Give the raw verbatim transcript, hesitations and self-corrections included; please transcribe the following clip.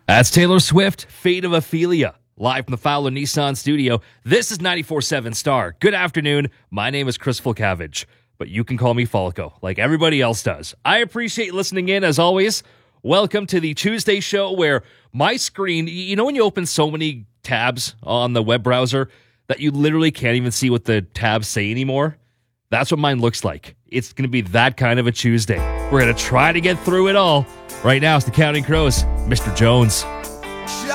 That's Taylor Swift, Fate of Ophelia, live from the Fowler Nissan studio. This is ninety-four point seven Star. Good afternoon. My name is Chris Fulcavage, but you can call me Falco, like everybody else does. I appreciate listening in, as always. Welcome to the Tuesday show where my screen, you know when you open so many tabs on the web browser that you literally can't even see what the tabs say anymore? That's what mine looks like. It's going to be that kind of a Tuesday. We're going to try to get through it all. Right now, it's the Counting Crows, Mister Jones.